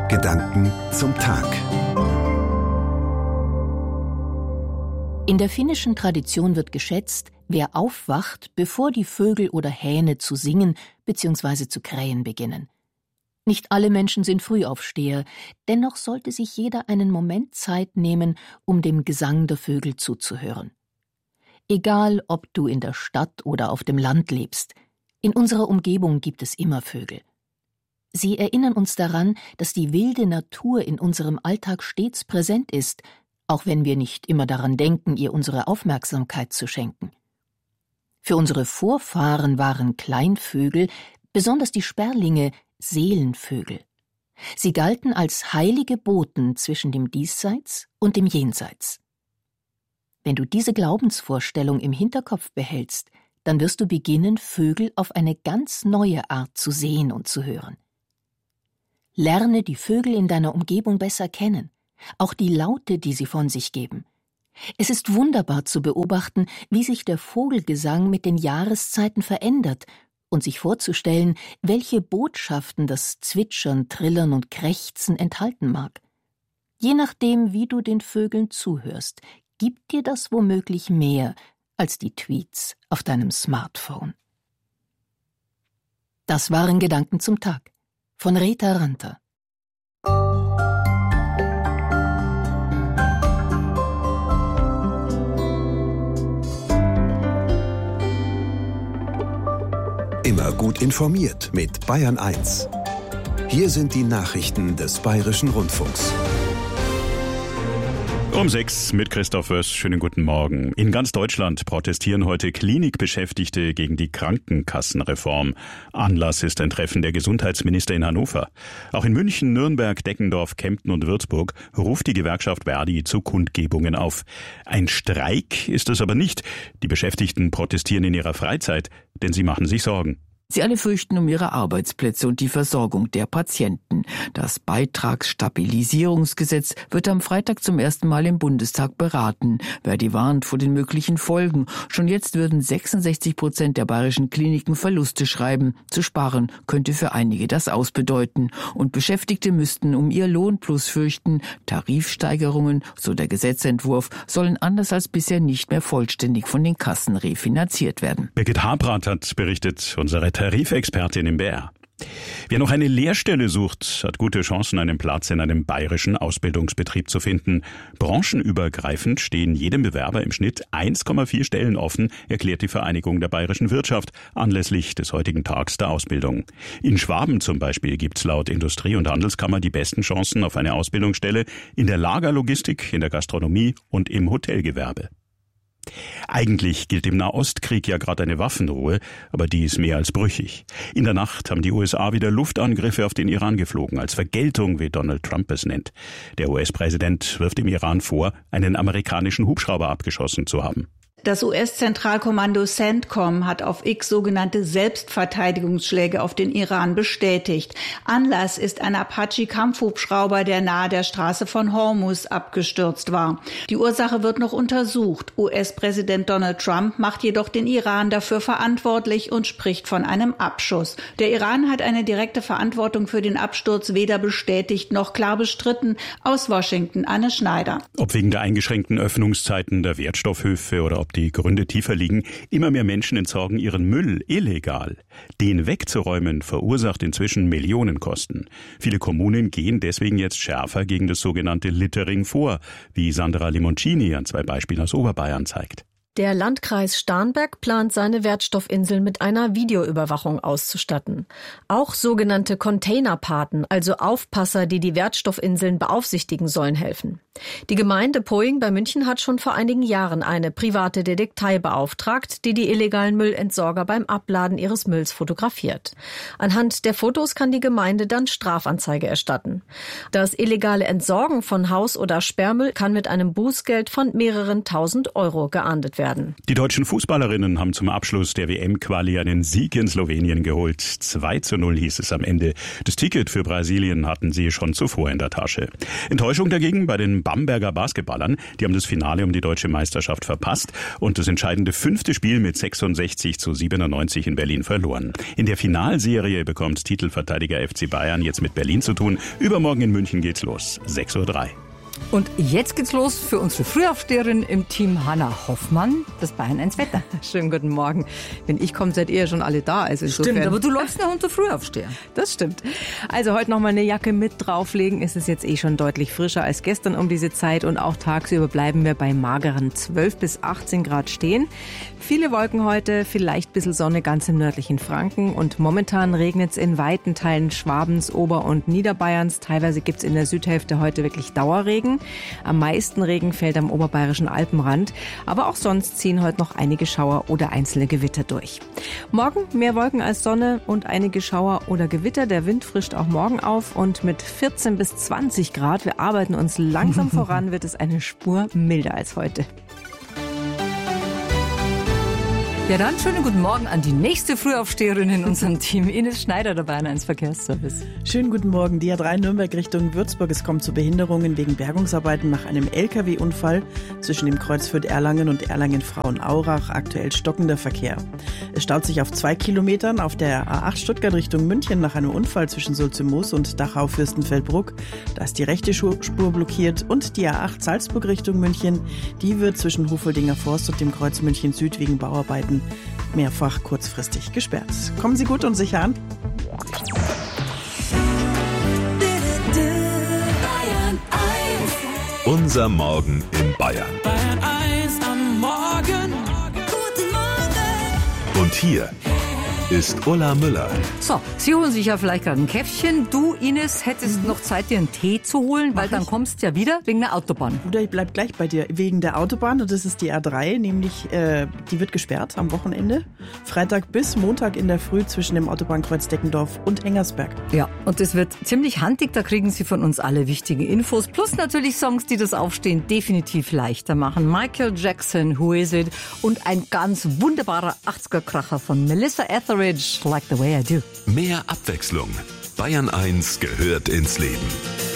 Gedanken zum Tag. In der finnischen Tradition wird geschätzt, wer aufwacht, bevor die Vögel oder Hähne zu singen bzw. zu krähen beginnen. Nicht alle Menschen sind Frühaufsteher, dennoch sollte sich jeder einen Moment Zeit nehmen, um dem Gesang der Vögel zuzuhören. Egal, ob du in der Stadt oder auf dem Land lebst, in unserer Umgebung gibt es immer Vögel. Sie erinnern uns daran, dass die wilde Natur in unserem Alltag stets präsent ist, auch wenn wir nicht immer daran denken, ihr unsere Aufmerksamkeit zu schenken. Für unsere Vorfahren waren Kleinvögel, besonders die Sperlinge, Seelenvögel. Sie galten als heilige Boten zwischen dem Diesseits und dem Jenseits. Wenn du diese Glaubensvorstellung im Hinterkopf behältst, dann wirst du beginnen, Vögel auf eine ganz neue Art zu sehen und zu hören. Lerne die Vögel in deiner Umgebung besser kennen, auch die Laute, die sie von sich geben. Es ist wunderbar zu beobachten, wie sich der Vogelgesang mit den Jahreszeiten verändert und sich vorzustellen, welche Botschaften das Zwitschern, Trillern und Krächzen enthalten mag. Je nachdem, wie du den Vögeln zuhörst, gibt dir das womöglich mehr als die Tweets auf deinem Smartphone. Das waren Gedanken zum Tag von Rita Ranter. Immer gut informiert mit Bayern 1. Hier sind die Nachrichten des Bayerischen Rundfunks. Um 6 mit Christoph Wöss. Schönen guten Morgen. In ganz Deutschland protestieren heute Klinikbeschäftigte gegen die Krankenkassenreform. Anlass ist ein Treffen der Gesundheitsminister in Hannover. Auch in München, Nürnberg, Deckendorf, Kempten und Würzburg ruft die Gewerkschaft ver.di zu Kundgebungen auf. Ein Streik ist es aber nicht. Die Beschäftigten protestieren in ihrer Freizeit, denn sie machen sich Sorgen. Sie alle fürchten um ihre Arbeitsplätze und die Versorgung der Patienten. Das Beitragsstabilisierungsgesetz wird am Freitag zum ersten Mal im Bundestag beraten. ver.di warnt vor den möglichen Folgen. Schon jetzt würden 66% der bayerischen Kliniken Verluste schreiben. Zu sparen könnte für einige das ausbedeuten. Und Beschäftigte müssten um ihr Lohnplus fürchten. Tarifsteigerungen, so der Gesetzentwurf, sollen anders als bisher nicht mehr vollständig von den Kassen refinanziert werden. Birgit Habrath hat berichtet, unsere Tarifexpertin im BR. Wer noch eine Lehrstelle sucht, hat gute Chancen, einen Platz in einem bayerischen Ausbildungsbetrieb zu finden. Branchenübergreifend stehen jedem Bewerber im Schnitt 1,4 Stellen offen, erklärt die Vereinigung der bayerischen Wirtschaft anlässlich des heutigen Tags der Ausbildung. In Schwaben zum Beispiel gibt's laut Industrie- und Handelskammer die besten Chancen auf eine Ausbildungsstelle in der Lagerlogistik, in der Gastronomie und im Hotelgewerbe. Eigentlich gilt im Nahostkrieg ja gerade eine Waffenruhe, aber die ist mehr als brüchig. In der Nacht haben die USA wieder Luftangriffe auf den Iran geflogen, als Vergeltung, wie Donald Trump es nennt. Der US-Präsident wirft dem Iran vor, einen amerikanischen Hubschrauber abgeschossen zu haben. Das US-Zentralkommando CENTCOM hat auf X sogenannte Selbstverteidigungsschläge auf den Iran bestätigt. Anlass ist ein Apache-Kampfhubschrauber, der nahe der Straße von Hormuz abgestürzt war. Die Ursache wird noch untersucht. US-Präsident Donald Trump macht jedoch den Iran dafür verantwortlich und spricht von einem Abschuss. Der Iran hat eine direkte Verantwortung für den Absturz weder bestätigt noch klar bestritten. Aus Washington, Anne Schneider. Ob wegen der eingeschränkten Öffnungszeiten der Wertstoffhöfe oder ob die Gründe tiefer liegen, immer mehr Menschen entsorgen ihren Müll illegal. Den wegzuräumen verursacht inzwischen Millionenkosten. Viele Kommunen gehen deswegen jetzt schärfer gegen das sogenannte Littering vor, wie Sandra Limoncini an 2 Beispielen aus Oberbayern zeigt. Der Landkreis Starnberg plant, seine Wertstoffinseln mit einer Videoüberwachung auszustatten. Auch sogenannte Containerpaten, also Aufpasser, die die Wertstoffinseln beaufsichtigen, sollen helfen. Die Gemeinde Poing bei München hat schon vor einigen Jahren eine private Detektei beauftragt, die die illegalen Müllentsorger beim Abladen ihres Mülls fotografiert. Anhand der Fotos kann die Gemeinde dann Strafanzeige erstatten. Das illegale Entsorgen von Haus- oder Sperrmüll kann mit einem Bußgeld von mehreren tausend Euro geahndet werden. werden. Die deutschen Fußballerinnen haben zum Abschluss der WM-Quali einen Sieg in Slowenien geholt. 2:0 hieß es am Ende. Das Ticket für Brasilien hatten sie schon zuvor in der Tasche. Enttäuschung dagegen bei den Bamberger Basketballern. Die haben das Finale um die deutsche Meisterschaft verpasst und das entscheidende 5. Spiel mit 66:97 in Berlin verloren. In der Finalserie bekommt Titelverteidiger FC Bayern jetzt mit Berlin zu tun. Übermorgen in München geht's los. 6:03 Uhr. Und jetzt geht's los für unsere Frühaufsteherin im Team Hanna Hoffmann, das Bayern 1 Wetter. Schönen guten Morgen. Wenn ich komme, seid ihr ja schon alle da. Also insofern. Stimmt, aber du läufst noch unter Frühaufsteher. Das stimmt. Also heute noch mal eine Jacke mit drauflegen. Ist es jetzt schon deutlich frischer als gestern um diese Zeit. Und auch tagsüber bleiben wir bei mageren 12 bis 18 Grad stehen. Viele Wolken heute, vielleicht ein bisschen Sonne ganz im nördlichen Franken. Und momentan regnet es in weiten Teilen Schwabens, Ober- und Niederbayerns. Teilweise gibt es in der Südhälfte heute wirklich Dauerregen. Am meisten Regen fällt am oberbayerischen Alpenrand. Aber auch sonst ziehen heute noch einige Schauer oder einzelne Gewitter durch. Morgen mehr Wolken als Sonne und einige Schauer oder Gewitter. Der Wind frischt auch morgen auf. Und mit 14 bis 20 Grad, wir arbeiten uns langsam voran, wird es eine Spur milder als heute. Ja, dann schönen guten Morgen an die nächste Frühaufsteherin in unserem Team, Ines Schneider, der Bayern 1 Verkehrsservice. Schönen guten Morgen. Die A3 Nürnberg Richtung Würzburg. Es kommt zu Behinderungen wegen Bergungsarbeiten nach einem LKW-Unfall zwischen dem Kreuz Fürth-Erlangen und Erlangen-Frauenaurach. Aktuell stockender Verkehr. Es staut sich auf 2 Kilometern auf der A8 Stuttgart Richtung München nach einem Unfall zwischen Sulzimoos und Dachau-Fürstenfeldbruck. Da ist die rechte Spur blockiert und die A8 Salzburg Richtung München. Die wird zwischen Hofoldinger Forst und dem Kreuz München Süd wegen Bauarbeiten mehrfach kurzfristig gesperrt. Kommen Sie gut und sicher an. Unser Morgen in Bayern. Bayern 1 am Morgen. Guten Morgen. Und hier ist Ulla Müller. So, Sie holen sich ja vielleicht gerade ein Käffchen. Du, Ines, hättest noch Zeit, dir einen Tee zu holen, weil dann kommst du ja wieder wegen der Autobahn. Oder ich bleib gleich bei dir. Wegen der Autobahn, und das ist die A3, nämlich die wird gesperrt am Wochenende. Freitag bis Montag in der Früh zwischen dem Autobahnkreuz Deckendorf und Hengersberg. Ja, und es wird ziemlich handig, da kriegen Sie von uns alle wichtige Infos. Plus natürlich Songs, die das Aufstehen definitiv leichter machen. Michael Jackson, Who Is It? Und ein ganz wunderbarer 80er-Kracher von Melissa Etheridge, Like the Way I Do. Mehr Abwechslung. Bayern 1 gehört ins Leben.